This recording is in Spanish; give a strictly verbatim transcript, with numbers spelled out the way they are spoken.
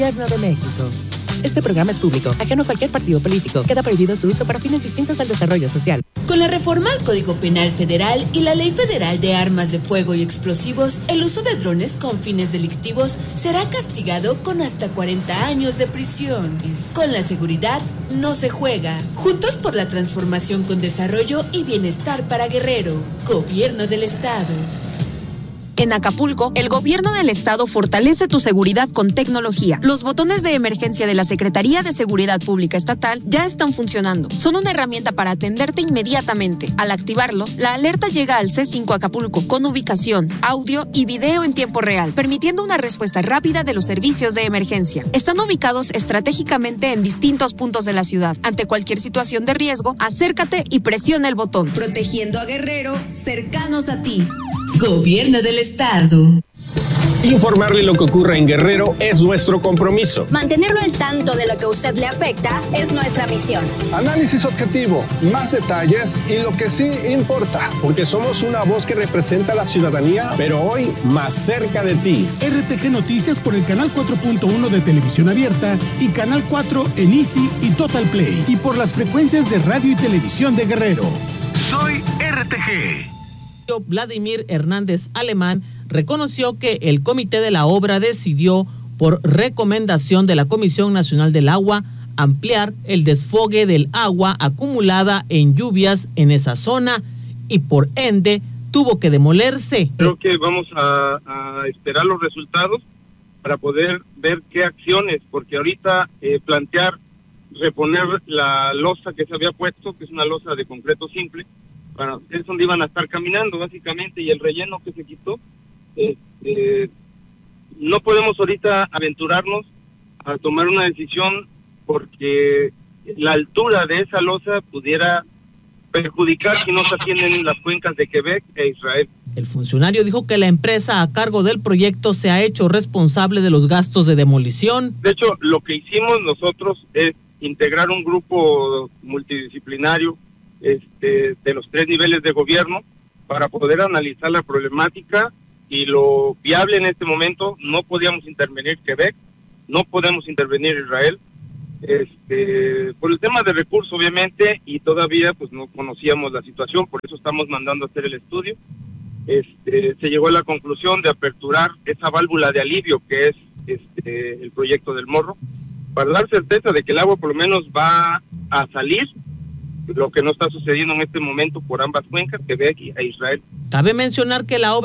Gobierno de México. Este programa es público, ajeno a cualquier partido político. Queda prohibido su uso para fines distintos al desarrollo social. Con la reforma al Código Penal Federal y la Ley Federal de Armas de Fuego y Explosivos, el uso de drones con fines delictivos será castigado con hasta cuarenta años de prisión. Con la seguridad no se juega. Juntos por la transformación con desarrollo y bienestar para Guerrero. Gobierno del Estado. En Acapulco, el gobierno del estado fortalece tu seguridad con tecnología. Los botones de emergencia de la Secretaría de Seguridad Pública Estatal ya están funcionando. Son una herramienta para atenderte inmediatamente. Al activarlos, la alerta llega al C cinco Acapulco con ubicación, audio y video en tiempo real, permitiendo una respuesta rápida de los servicios de emergencia. Están ubicados estratégicamente en distintos puntos de la ciudad. Ante cualquier situación de riesgo, acércate y presiona el botón. Protegiendo a Guerrero, cercanos a ti. Gobierno del Estado. Informarle lo que ocurre en Guerrero es nuestro compromiso. Mantenerlo al tanto de lo que a usted le afecta es nuestra misión. Análisis objetivo, más detalles y lo que sí importa. Porque somos una voz que representa a la ciudadanía, pero hoy más cerca de ti. R T G Noticias por el canal cuatro punto uno de Televisión Abierta y canal cuatro en Easy y Total Play. Y por las frecuencias de radio y televisión de Guerrero. Soy R T G. Vladimir Hernández Alemán reconoció que el comité de la obra decidió, por recomendación de la Comisión Nacional del Agua, ampliar el desfogue del agua acumulada en lluvias en esa zona y por ende tuvo que demolerse. Creo que vamos a, a esperar los resultados para poder ver qué acciones, porque ahorita eh, plantear reponer la losa que se había puesto, que es una losa de concreto simple, para es donde iban a estar caminando básicamente, y el relleno que se quitó, eh, eh, no podemos ahorita aventurarnos a tomar una decisión porque la altura de esa losa pudiera perjudicar si no se atienden las cuencas de Quebec e Israel. El funcionario dijo que la empresa a cargo del proyecto se ha hecho responsable de los gastos de demolición. De hecho, lo que hicimos nosotros es integrar un grupo multidisciplinario Este, de los tres niveles de gobierno para poder analizar la problemática y lo viable en este momento. No podíamos intervenir Quebec, no podemos intervenir Israel, este, por el tema de recursos obviamente, y todavía pues no conocíamos la situación, por eso estamos mandando a hacer el estudio. Este, se llegó a la conclusión de aperturar esa válvula de alivio que es este, el proyecto del Morro, para dar certeza de que el agua por lo menos va a salir, lo que no está sucediendo en este momento por ambas cuencas, Quebec e Israel. Cabe mencionar que la obra